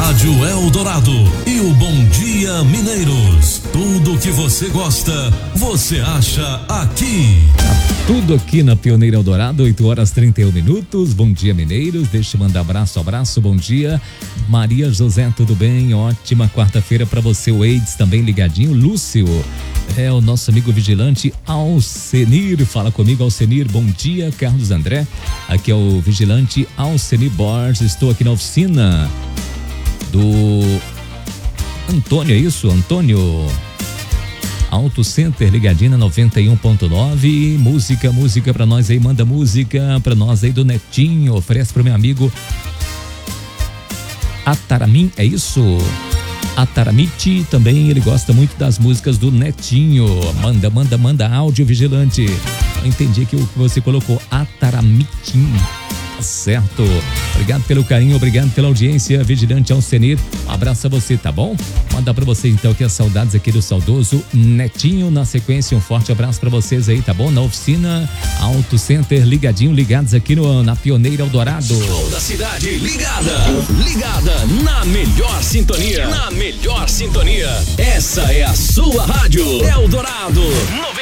Rádio Eldorado e o Bom Dia Mineiros. Tudo que você gosta, você acha aqui. Tudo aqui na Pioneira Eldorado, 8h31. Bom dia, Mineiros. Deixa eu mandar abraço. Bom dia, Maria José, tudo bem? Ótima quarta-feira pra você. O Eides também ligadinho. Lúcio, o nosso amigo vigilante Alcenir. Fala comigo, Alcenir. Bom dia, Carlos André. Aqui é o vigilante Alcenir Borges. Estou aqui na oficina do Antônio, é isso? Antônio Auto Center, ligadinho na 91.9. Música pra nós aí, manda música pra nós aí do Netinho. Oferece pro meu amigo Ataramin, é isso? Ataramite também, ele gosta muito das músicas do Netinho. Manda áudio, vigilante. Eu entendi que o que você colocou, Ataramitim. Certo, obrigado pelo carinho, obrigado pela audiência, vigilante Alcenir, um abraço a você, tá bom? Mandar pra você então aqui as saudades aqui do saudoso Netinho. Na sequência, um forte abraço pra vocês aí, tá bom? Na oficina Auto Center, ligados aqui na Pioneira Eldorado. Toda a cidade ligada na melhor sintonia. Essa é a sua rádio Eldorado 90.